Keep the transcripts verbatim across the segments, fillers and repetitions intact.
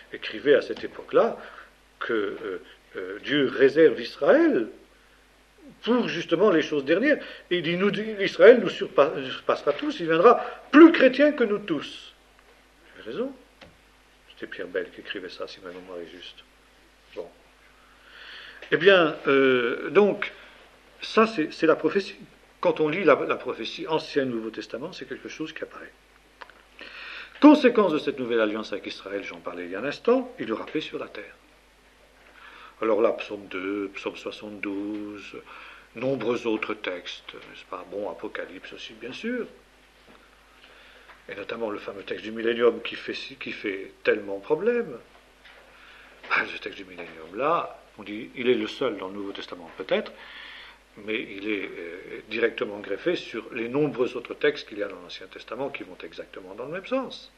écrivait à cette époque-là que euh, euh, Dieu réserve Israël pour justement les choses dernières. Et il dit, nous, Israël nous surpassera tous, il viendra plus chrétien que nous tous. J'ai raison. C'était Pierre Bell qui écrivait ça, si ma mémoire est juste. Bon. Eh bien, euh, donc, ça c'est, c'est la prophétie. Quand on lit la, la prophétie Ancien et Nouveau Testament, c'est quelque chose qui apparaît. Conséquence de cette nouvelle alliance avec Israël, j'en parlais il y a un instant, il y aura paix sur la terre. Alors là, psaume deux, psaume soixante-douze, nombreux autres textes, n'est-ce pas? Bon, Apocalypse aussi, bien sûr. Et notamment le fameux texte du millénium qui fait, qui fait tellement problème. Ah, ce texte du millénium, là, on dit, il est le seul dans le Nouveau Testament, peut-être, mais il est euh, directement greffé sur les nombreux autres textes qu'il y a dans l'Ancien Testament qui vont exactement dans le même sens.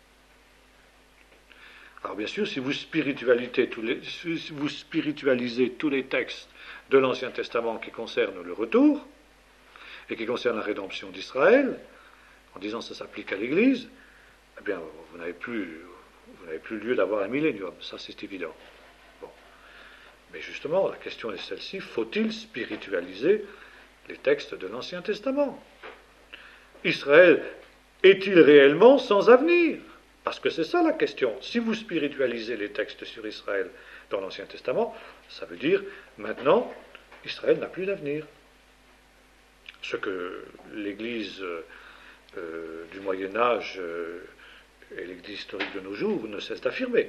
Alors bien sûr, si vous spiritualisez tous les, si vous spiritualisez tous les textes de l'Ancien Testament qui concernent le retour et qui concernent la rédemption d'Israël, en disant que ça s'applique à l'Église, eh bien, vous n'avez plus, vous n'avez plus lieu d'avoir un millénium, ça c'est évident. Bon. Mais justement, la question est celle-ci, faut-il spiritualiser les textes de l'Ancien Testament? Israël est-il réellement sans avenir? Parce que c'est ça la question. Si vous spiritualisez les textes sur Israël dans l'Ancien Testament, ça veut dire, maintenant, Israël n'a plus d'avenir. Ce que l'Église euh, du Moyen-Âge euh, et l'Église historique de nos jours ne cessent d'affirmer.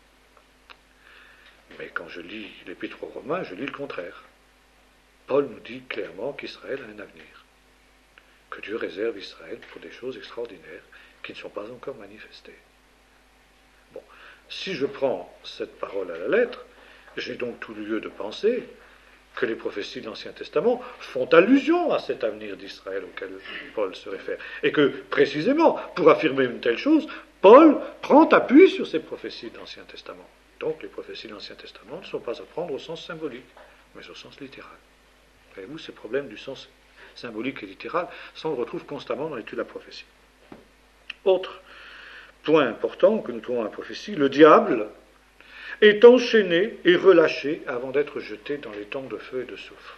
Mais quand je lis l'Épître aux Romains, je lis le contraire. Paul nous dit clairement qu'Israël a un avenir, que Dieu réserve Israël pour des choses extraordinaires qui ne sont pas encore manifestées. Bon, si je prends cette parole à la lettre, j'ai donc tout lieu de penser que les prophéties de l'Ancien Testament font allusion à cet avenir d'Israël auquel Paul se réfère. Et que, précisément, pour affirmer une telle chose, Paul prend appui sur ces prophéties de l'Ancien Testament. Donc les prophéties de l'Ancien Testament ne sont pas à prendre au sens symbolique, mais au sens littéral. Voyez-vous, ces problèmes du sens symbolique et littéral, ça on le retrouve constamment dans l'étude de la prophétie. Autre point important que nous trouvons dans la prophétie, le diable est enchaîné et relâché avant d'être jeté dans les temps de feu et de soufre.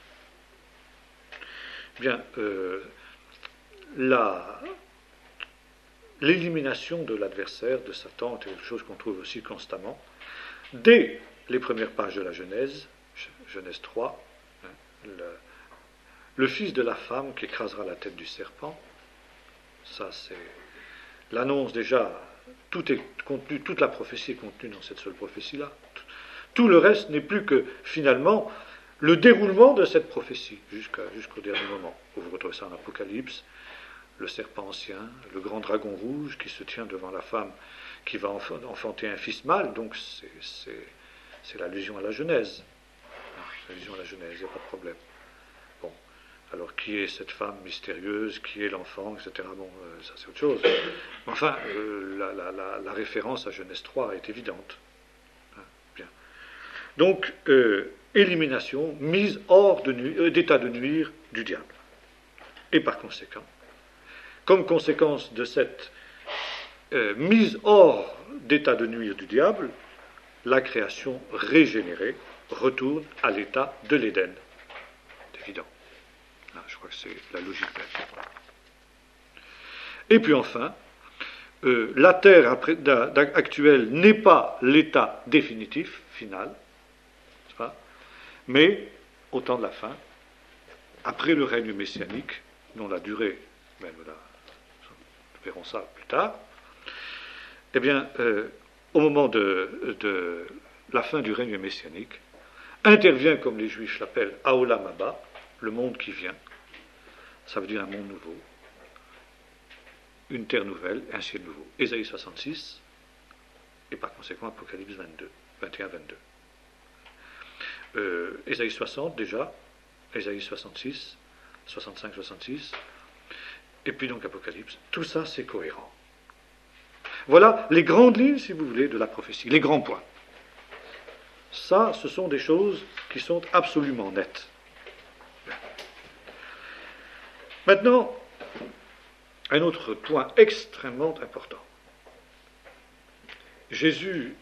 Bien, euh, la, l'élimination de l'adversaire, de Satan, est quelque chose qu'on trouve aussi constamment. Dès les premières pages de la Genèse, Genèse trois, hein, le, le fils de la femme qui écrasera la tête du serpent, ça c'est l'annonce déjà, tout est contenu, toute la prophétie est contenue dans cette seule prophétie-là. Tout le reste n'est plus que, finalement, le déroulement de cette prophétie, jusqu'à, jusqu'au dernier moment. Vous retrouvez ça en Apocalypse, le serpent ancien, le grand dragon rouge qui se tient devant la femme qui va enfanter un fils mâle, donc c'est, c'est, c'est l'allusion à la Genèse. C'est l'allusion à la Genèse, il n'y a pas de problème. Bon. Alors, qui est cette femme mystérieuse, qui est l'enfant, et cetera. Bon, euh, ça c'est autre chose. Enfin, euh, la, la, la, la référence à Genèse trois est évidente. Hein, bien. Donc, euh, élimination, mise hors de nu- euh, d'état de nuire du diable. Et par conséquent, comme conséquence de cette euh, mise hors d'état de nuire du diable, la création régénérée retourne à l'état de l'Éden. C'est évident. Là, je crois que c'est la logique même. Et puis enfin, euh, la terre après, d'a, d'a, actuelle n'est pas l'état définitif, final, n'est-ce pas, mais au temps de la fin, après le règne messianique, dont la durée, ben voilà, nous verrons ça plus tard, eh bien, euh, au moment de, de la fin du règne messianique, intervient, comme les Juifs l'appellent, Haolam Haba, le monde qui vient. Ça veut dire un monde nouveau, une terre nouvelle, un ciel nouveau. Ésaïe soixante-six, et par conséquent Apocalypse vingt-deux, vingt et un vingt-deux. Euh, Ésaïe soixante déjà, Ésaïe soixante-six, soixante-cinq soixante-six, et puis donc Apocalypse. Tout ça, c'est cohérent. Voilà les grandes lignes, si vous voulez, de la prophétie, les grands points. Ça, ce sont des choses qui sont absolument nettes. Maintenant, un autre point extrêmement important. Jésus